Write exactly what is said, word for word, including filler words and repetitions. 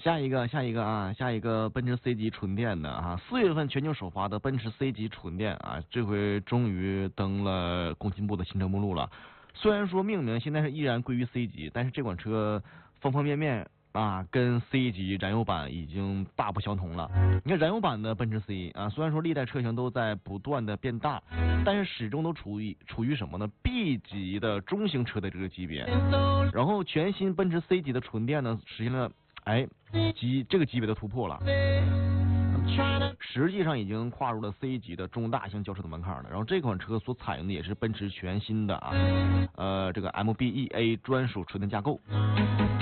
下一个，下一个啊，下一个奔驰 C 级纯电的啊，四月份全球首发的奔驰 C 级纯电啊，这回终于登了工信部的新车目录了。虽然说命名现在是依然归于 C 级，但是这款车方方面面啊，跟 C 级燃油版已经大不相同了。你看燃油版的奔驰 C 啊，虽然说历代车型都在不断的变大，但是始终都处于处于什么呢 ？B 级的中型车的这个级别。然后全新奔驰 C 级的纯电呢，实现了哎级这个级别的突破了。实际上已经跨入了 C 级的中大型轿车的门槛了。然后这款车所采用的也是奔驰全新的啊，呃，这个 M B E A 专属纯电架构。